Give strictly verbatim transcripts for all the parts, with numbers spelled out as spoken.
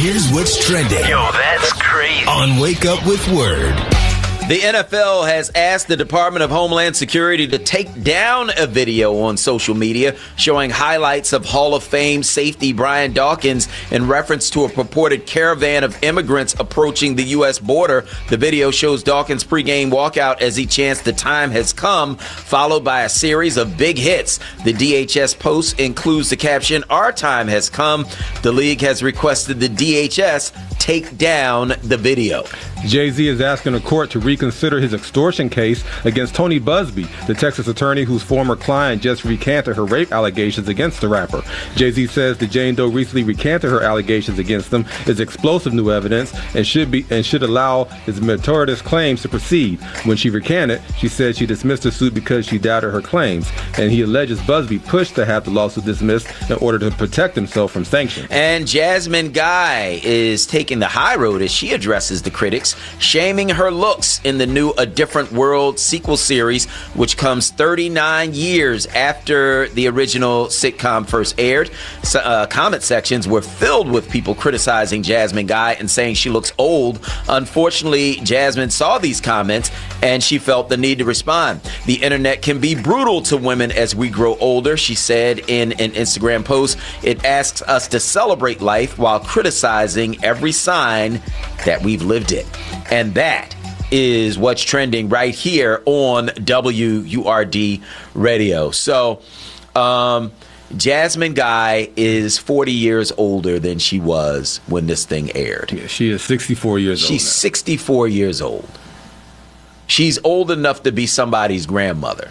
Here's what's trending. Yo, that's crazy. On Wake Up with Word. The N F L has asked the Department of Homeland Security to take down a video on social media showing highlights of Hall of Fame safety Brian Dawkins in reference to a purported caravan of immigrants approaching the U S border. The video shows Dawkins' pregame walkout as he chants "The time has come," followed by a series of big hits. The D H S post includes the caption, "Our time has come." The league has requested the D H S take down the video. Jay-Z is asking the court to reconsider his extortion case against Tony Busby, the Texas attorney whose former client just recanted her rape allegations against the rapper. Jay-Z says that Jane Doe recently recanted her allegations against him is explosive new evidence and should be and should allow his meritorious claims to proceed. When she recanted, she said she dismissed the suit because she doubted her claims, and he alleges Busby pushed to have the lawsuit dismissed in order to protect himself from sanctions. And Jasmine Guy is taking the high road as she addresses the critics, shaming her looks in the new A Different World sequel series, which comes thirty-nine years after the original sitcom first aired. So, uh, comment sections were filled with people criticizing Jasmine Guy and saying she looks old. Unfortunately, Jasmine saw these comments and she felt the need to respond. The internet can be brutal to women as we grow older, she said in an Instagram post. It asks us to celebrate life while criticizing every sign that we've lived it. And that is what's trending right here on W U R D Radio. So, um, Jasmine Guy is forty years older than she was when this thing aired. Yeah, she is sixty-four years old. She's now. sixty-four years old. She's old enough to be somebody's grandmother.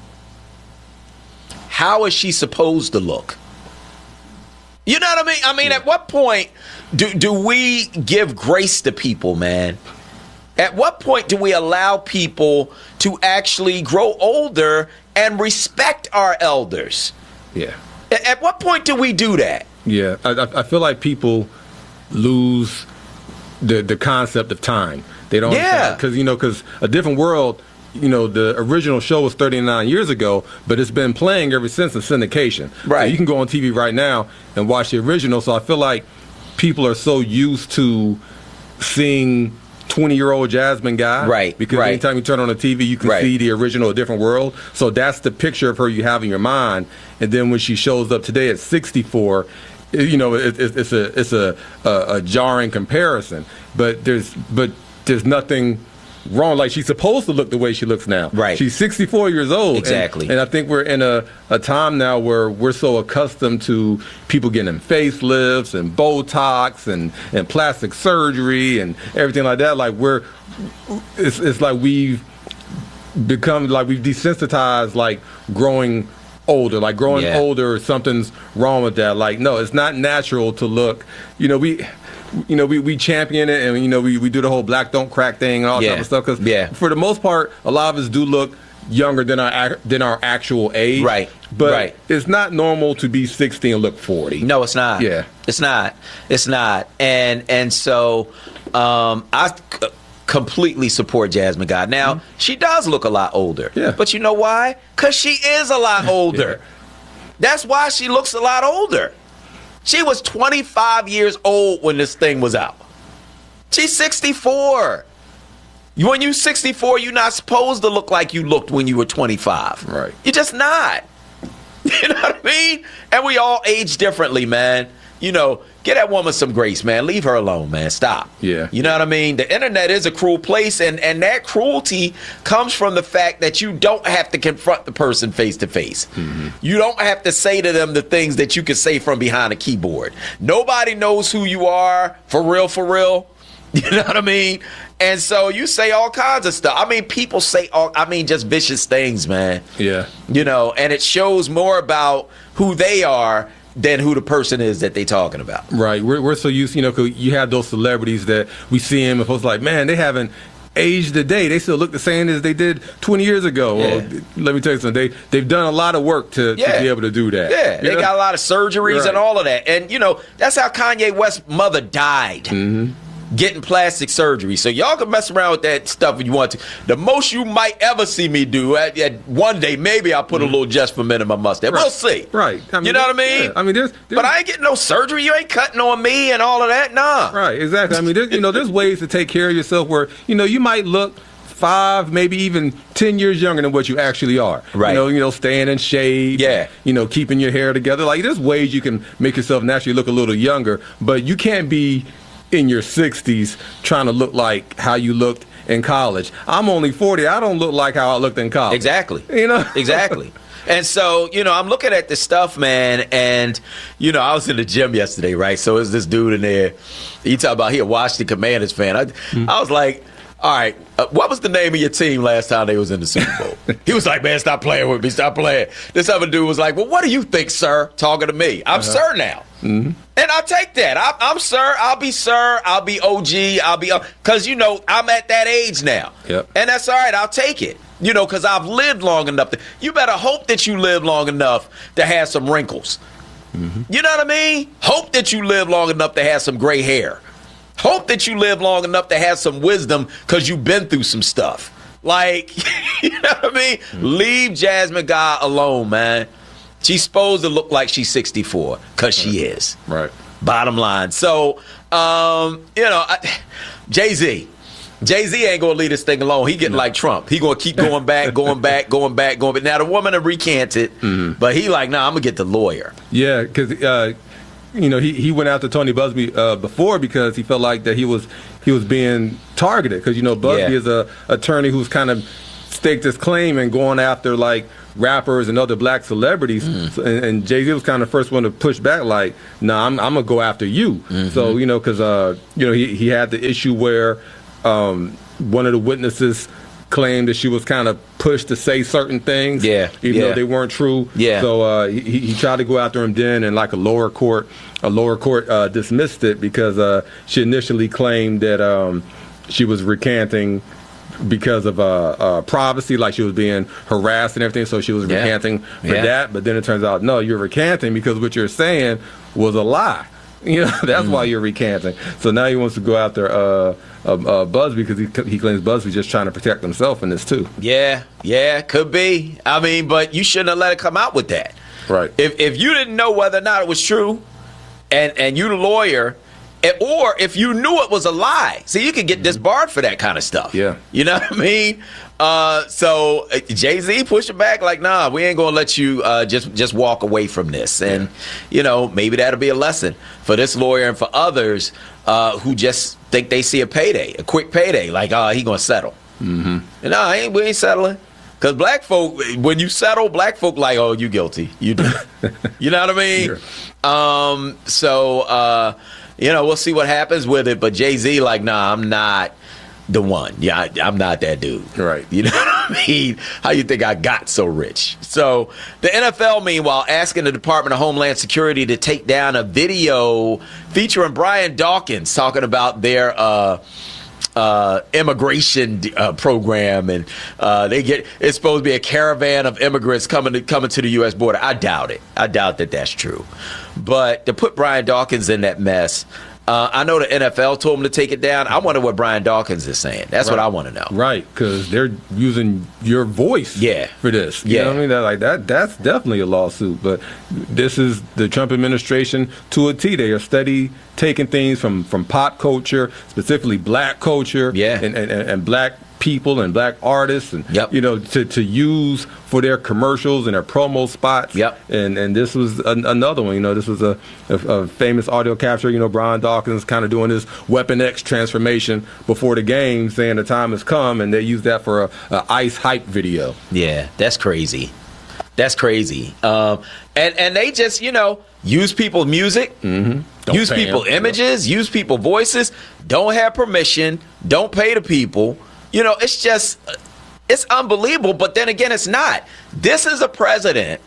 How is she supposed to look? You know what I mean? I mean, yeah. At what point do do we give grace to people, man? At what point do we allow people to actually grow older and respect our elders? Yeah. At what point do we do that? Yeah, I, I feel like people lose the the concept of time. They don't. Yeah. Because you know, because A Different World, you know, the original show was thirty-nine years ago, but it's been playing ever since in syndication. Right. So you can go on T V right now and watch the original. So I feel like people are so used to seeing twenty-year-old Jasmine Guy. Right. Because right. anytime you turn on the T V, you can right. see the original A Different World. So that's the picture of her you have in your mind. And then when she shows up today at sixty-four, you know, it, it, it's a it's a, a, a jarring comparison. But there's but there's nothing wrong. Like, she's supposed to look the way she looks now. Right. She's sixty-four years old. Exactly. And, and I think we're in a, a time now where we're so accustomed to people getting facelifts and Botox and, and plastic surgery and everything like that. Like, we're, it's, it's like we've become, like we've desensitized, like, growing older. Like, growing yeah. older, something's wrong with that. Like, no, it's not natural to look, you know, we... You know, we, we champion it, and, you know, we, we do the whole black don't crack thing and all yeah. that type of stuff. Because yeah. for the most part, a lot of us do look younger than our than our actual age. Right. But right. it's not normal to be sixty and look forty. No, it's not. Yeah. It's not. It's not. And and so um, I c- completely support Jasmine Guy. Now, mm-hmm. she does look a lot older. Yeah. But you know why? Because she is a lot older. yeah. That's why she looks a lot older. She was twenty-five years old when this thing was out. She's sixty-four. When you're sixty-four, you're not supposed to look like you looked when you were twenty-five. Right. You're just not. You know what I mean? And we all age differently, man. You know, get that woman some grace, man. Leave her alone, man. Stop. Yeah. You know what I mean? The internet is a cruel place, and, and that cruelty comes from the fact that you don't have to confront the person face to face. Mm-hmm. You don't have to say to them the things that you can say from behind a keyboard. Nobody knows who you are, for real, for real. You know what I mean? And so you say all kinds of stuff. I mean, people say all, I mean, just vicious things, man. Yeah. You know, and it shows more about who they are than who the person is that they talking about. Right. We're, we're so used, you know, because you have those celebrities that we see them and folks like, man, they haven't aged a day. They still look the same as they did twenty years ago. Yeah. Well, let me tell you something. They, they've done a lot of work to, Yeah. to be able to do that. Yeah, You they know? got a lot of surgeries Right. and all of that. And, you know, that's how Kanye West's mother died. Mm-hmm. getting plastic surgery. So y'all can mess around with that stuff if you want to. The most you might ever see me do at, at one day, maybe I'll put mm. a little just for men in my mustache. Right. We'll see. Right. I mean, you know what I mean? Yeah. I mean, there's, there's, but I ain't getting no surgery. You ain't cutting on me and all of that. Nah. Right. Exactly. I mean, there's, you know, there's ways to take care of yourself where, you know, you might look five, maybe even ten years younger than what you actually are. Right. You know, you know, staying in shape. Yeah. You know, keeping your hair together. Like, there's ways you can make yourself naturally look a little younger, but you can't be in your sixties trying to look like how you looked in college. I'm only forty. I don't look like how I looked in college. Exactly. You know? Exactly. And so, you know, I'm looking at this stuff, man, and, you know, I was in the gym yesterday, right? So there's this dude in there. He talking about he a Washington Commanders fan. I, mm-hmm. I was like, all right, uh, what was the name of your team last time they was in the Super Bowl? He was like, man, stop playing with me, stop playing. This other dude was like, well, what do you think, sir? Talking to me. I'm uh-huh. sir now. Mm-hmm. And I'll take that. I, I'm sir. I'll be sir. I'll be O G. I'll be, because, you know, I'm at that age now. Yep. And that's all right. I'll take it. You know, because I've lived long enough. To, you better hope that you live long enough to have some wrinkles. Mm-hmm. You know what I mean? Hope that you live long enough to have some gray hair. Hope that you live long enough to have some wisdom because you've been through some stuff. Like, you know what I mean? Mm-hmm. Leave Jasmine Guy alone, man. She's supposed to look like she's sixty-four because she is. Right. Bottom line. So, um, you know, I, Jay-Z. Jay-Z ain't going to leave this thing alone. He getting no. like Trump. He going to keep going back, going back, going back, going back. Now, the woman have recanted, mm-hmm. but he like, nah, I'm going to get the lawyer. Yeah, because, uh, you know, he, he went after Tony Buzbee uh, before because he felt like that he was he was being targeted. Because, you know, Buzbee yeah. is a attorney who's kind of staked his claim and going after, like, rappers and other black celebrities. Mm. So, and, and Jay-Z was kind of the first one to push back, like, nah, I'm, I'm going to go after you. Mm-hmm. So, you know, because, uh, you know, he, he had the issue where um, one of the witnesses claimed that she was kind of pushed to say certain things, yeah, even yeah. though they weren't true. Yeah. So uh, he, he tried to go after him then, and like a lower court, a lower court uh, dismissed it because uh, she initially claimed that um, she was recanting because of uh, uh, privacy, like she was being harassed and everything. So she was yeah. recanting for yeah. that. But then it turns out, no, you're recanting because what you're saying was a lie. You know, that's mm. why you're recanting. So now he wants to go after uh, uh, uh, Buzbee because he, he claims Buzbee's just trying to protect himself in this too. Yeah, yeah, could be. I mean, but you shouldn't have let it come out with that. Right. If if you didn't know whether or not it was true, and and you the lawyer, or if you knew it was a lie, see, you could get disbarred for that kind of stuff. Yeah. You know what I mean? Uh, so uh, Jay-Z pushing back like, nah, we ain't gonna let you uh, just just walk away from this. And yeah. you know, maybe that'll be a lesson for this lawyer and for others uh, who just think they see a payday, a quick payday, like, oh, he gonna settle. Mm-hmm. And no, ain't, we ain't settling. Because black folk, when you settle, black folk like, oh, you guilty. You do. You know what I mean? Sure. Um, so, uh, you know, we'll see what happens with it. But Jay-Z like, nah, I'm not the one. Yeah, I, I'm not that dude. Right. You know what I mean? How you think I got so rich? So the N F L, meanwhile, asking the Department of Homeland Security to take down a video featuring Brian Dawkins talking about their uh, uh, immigration uh, program, and uh, they get it's supposed to be a caravan of immigrants coming to coming to the U S border. I doubt it. I doubt that that's true. But to put Brian Dawkins in that mess. Uh, I know the N F L told him to take it down. I wonder what Brian Dawkins is saying. That's right. What I want to know. Right, because they're using your voice yeah. for this. You yeah. know what I mean? They're like that. That's definitely a lawsuit. But this is the Trump administration to a T. They are steady taking things from, from pop culture, specifically black culture, yeah. and, and, and black people and black artists, and yep. you know, to, to use for their commercials and their promo spots. Yep. And and this was an, another one. You know, this was a, a, a famous audio capture. You know, Brian Dawkins kind of doing this Weapon X transformation before the game, saying the time has come, and they used that for a, a ICE hype video. Yeah, that's crazy. That's crazy. Um, and and they just, you know, use people's music, mm-hmm. use people images, use people voices. Don't have permission. Don't pay the people. You know, it's just, it's unbelievable. But then again, it's not. This is a president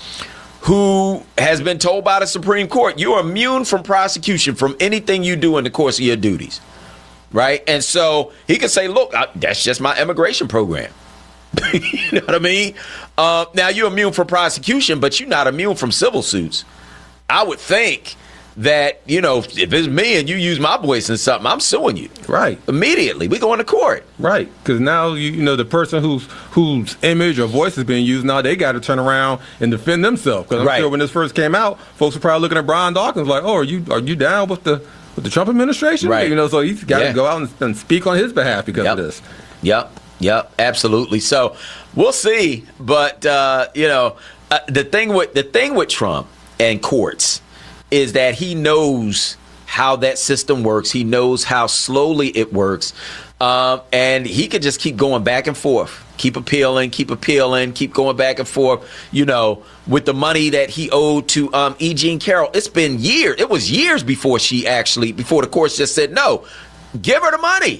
who has been told by the Supreme Court, you're immune from prosecution from anything you do in the course of your duties. Right? And so he can say, look, I, that's just my immigration program. You know what I mean? Uh, now, you're immune from prosecution, but you're not immune from civil suits. I would think that, you know, if it's me and you use my voice in something, I'm suing you. Right. Immediately. We going to court. Right. Because now, you, you know, the person whose whose image or voice is being used now, they got to turn around and defend themselves. Because I'm right. sure when this first came out, folks were probably looking at Brian Dawkins like, oh, are you are you down with the with the Trump administration? Right. You know, so he's got to yeah. go out and, and speak on his behalf because yep. of this. Yep. Yep. Absolutely. So we'll see. But, uh, you know, uh, the thing with the thing with Trump and courts is that he knows how that system works. He knows how slowly it works. Um, and he could just keep going back and forth, keep appealing, keep appealing, keep going back and forth, you know, with the money that he owed to um, E. Jean Carroll. It's been years. It was years before she actually, before the courts just said, no, give her the money.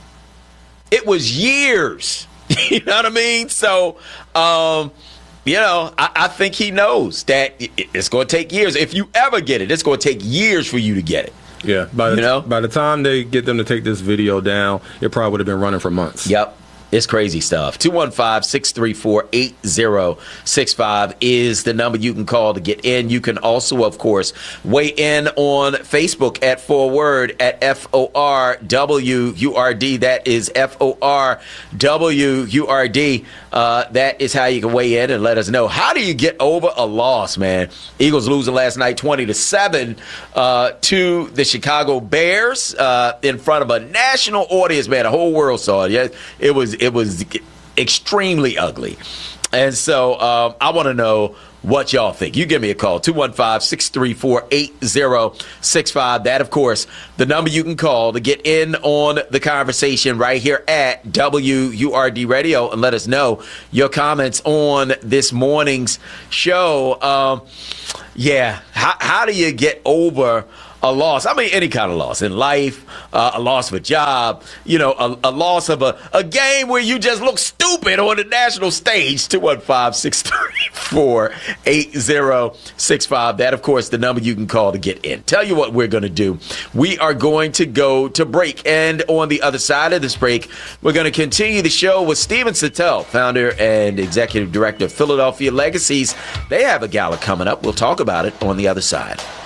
It was years. You know what I mean? So, um, you know, I, I think he knows that it's going to take years. If you ever get it, it's going to take years for you to get it. Yeah. By the, you know? by the time they get them to take this video down, it probably would have been running for months. Yep. It's crazy stuff. two one five, six three four, eight zero six five is the number you can call to get in. You can also, of course, weigh in on Facebook at Forward at F O R W U R D. That is F O R W U R D. Uh, that is how you can weigh in and let us know. How do you get over a loss, man? Eagles losing last night twenty to seven uh, to the Chicago Bears uh, in front of a national audience, man. The whole world saw it. Yeah, it was it was extremely ugly. And so um, I want to know what y'all think. You give me a call, two one five, six three four, eight zero six five. That, of course, the number you can call to get in on the conversation right here at W U R D Radio and let us know your comments on this morning's show. Um, yeah, how, how do you get over a loss? I mean, any kind of loss in life, uh, a loss of a job, you know, a, a loss of a, a game where you just look stupid on the national stage. two one five, six three four, eight zero six five. That, of course, the number you can call to get in. Tell you what we're going to do. We are going to go to break. And on the other side of this break, we're going to continue the show with Steven Sattel, founder and executive director of Philadelphia Legacies. They have a gala coming up. We'll talk about it on the other side.